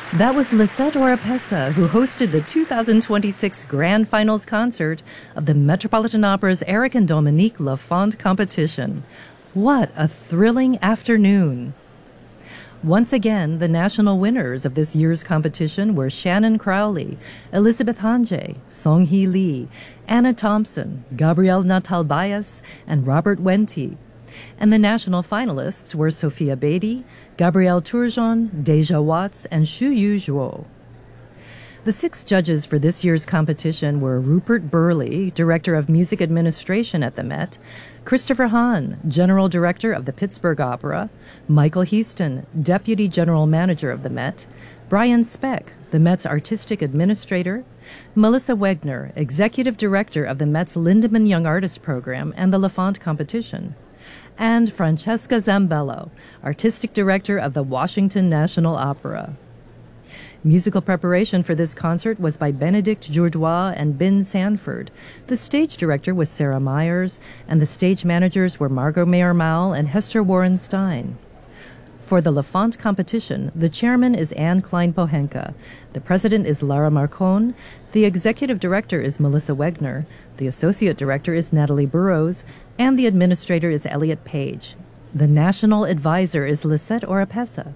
That was Lisette Oropesa, who hosted the 2026 Grand Finals concert of the Metropolitan Opera's Eric and Dominique Lafont competition. What a thrilling afternoon! Once again, the national winners of this year's competition were Shannon Crowley, Elizabeth Hanjay, Song-hee Lee, Anna Thompson, Gabrielle Natal-Bayas, and Robert Wente. And the national finalists were Sophia Beatty, Gabrielle Turgeon, Deja Watts, and Shuyu Zhuo. The 6 judges for this year's competition were Rupert Burley, Director of Music Administration at the Met, Christopher Hahn, General Director of the Pittsburgh Opera, Michael Heaston, Deputy General Manager of the Met, Brian Speck, the Met's Artistic Administrator, Melissa Wegner, Executive Director of the Met's Lindemann Young Artist Program and the Lafont Competition, and Francesca Zambello, Artistic Director of the Washington National Opera. Musical preparation for this concert was by Benedict Jourdois and Ben Sanford. The stage director was Sarah Myers, and the stage managers were Margot Mayer-Maull and Hester Warren Stein. For the Lafont competition, the chairman is Anne Klein-Pohenka, the president is Lara Marcon, the executive director is Melissa Wegner, the associate director is Natalie Burrows, and the administrator is Elliot Page. The national advisor is Lisette Oropesa.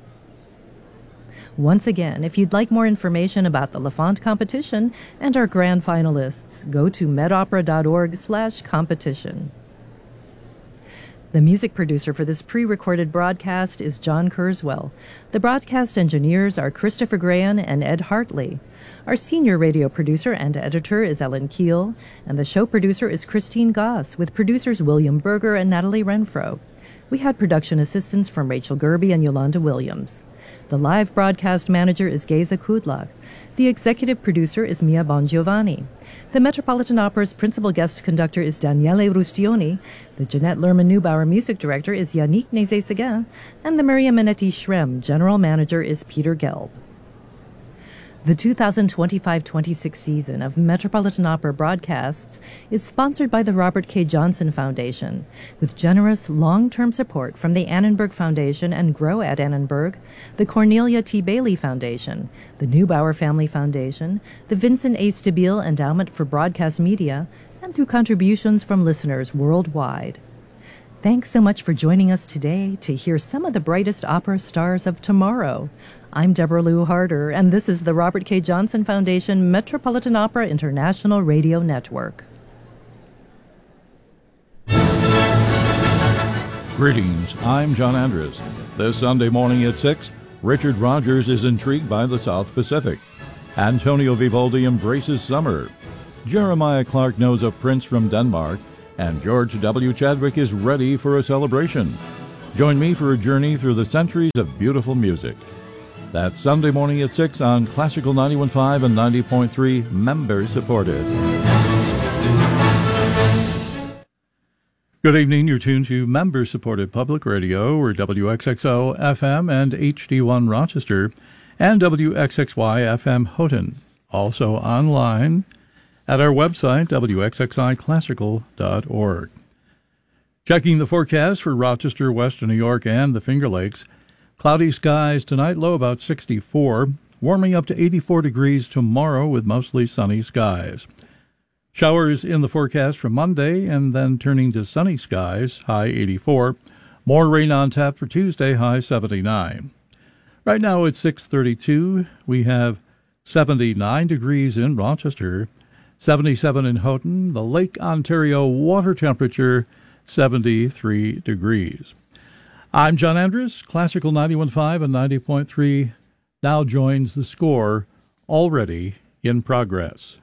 Once again, if you'd like more information about the Lafont competition and our grand finalists, go to medopera.org/competition. The music producer for this pre-recorded broadcast is John Kurzweil. The broadcast engineers are Christopher Grahan and Ed Hartley. Our senior radio producer and editor is Ellen Keel, and the show producer is Christine Goss, with producers William Berger and Natalie Renfro. We had production assistance from Rachel Gerby and Yolanda Williams. The live broadcast manager is Geza Kudlak. The executive producer is Mia Bongiovanni. The Metropolitan Opera's principal guest conductor is Daniele Rustioni. The Jeanette Lerman-Neubauer music director is Yannick Nézet-Séguin. And the Maria Minetti Schrem general manager is Peter Gelb. The 2025-26 season of Metropolitan Opera broadcasts is sponsored by the Robert K. Johnson Foundation, with generous long-term support from the Annenberg Foundation and Grow at Annenberg, the Cornelia T. Bailey Foundation, the Neubauer Family Foundation, the Vincent A. Stabile Endowment for Broadcast Media, and through contributions from listeners worldwide. Thanks so much for joining us today to hear some of the brightest opera stars of tomorrow. I'm Deborah Lou Harder, and this is the Robert K. Johnson Foundation Metropolitan Opera International Radio Network. Greetings, I'm John Andres. This Sunday morning at 6, Richard Rogers is intrigued by the South Pacific. Antonio Vivaldi embraces summer. Jeremiah Clark knows a prince from Denmark. And George W. Chadwick is ready for a celebration. Join me for a journey through the centuries of beautiful music. That's Sunday morning at 6 on Classical 91.5 and 90.3, member-supported. Good evening. You're tuned to member-supported public radio. We're WXXO FM and HD1 Rochester and WXXY FM Houghton. Also online at our website, wxxiclassical.org. Checking the forecast for Rochester, Western New York, and the Finger Lakes. Cloudy skies tonight, low about 64. Warming up to 84 degrees tomorrow with mostly sunny skies. Showers in the forecast for Monday and then turning to sunny skies, high 84. More rain on tap for Tuesday, high 79. Right now it's 6:32. We have 79 degrees in Rochester. 77 in Houghton, the Lake Ontario water temperature 73 degrees. I'm John Andres, Classical 91.5 and 90.3 now joins the score, already in progress.